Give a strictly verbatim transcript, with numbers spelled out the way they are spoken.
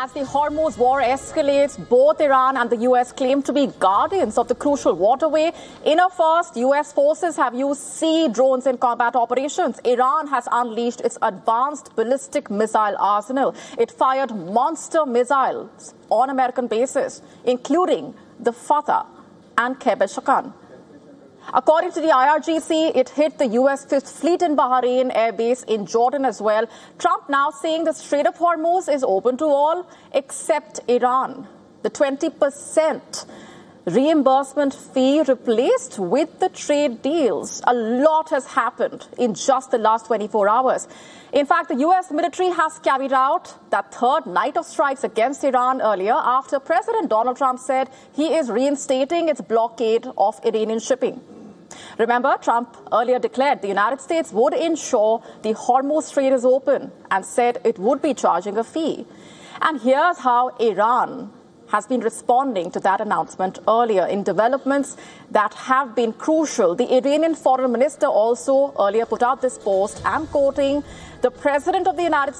As the Hormuz war escalates, both Iran and the U S claim to be guardians of the crucial waterway. In a first, U S forces have used sea drones in combat operations. Iran has unleashed its advanced ballistic missile arsenal. It fired monster missiles on American bases, including the Fatah and Kebel-Shakan. According to the I R G C, it hit the U S Fifth Fleet in Bahrain Air Base in Jordan as well. Trump now saying the Strait of Hormuz is open to all except Iran. The twenty percent reimbursement fee replaced with the trade deals. A lot has happened in just the last twenty-four hours. In fact, the U S military has carried out that third night of strikes against Iran earlier after President Donald Trump said he is reinstating its blockade of Iranian shipping. Remember, Trump earlier declared the United States would ensure the Hormuz Strait is open and said it would be charging a fee. And here's how Iran has been responding to that announcement earlier in developments that have been crucial. The Iranian foreign minister also earlier put out this post. I'm quoting, "The President of the United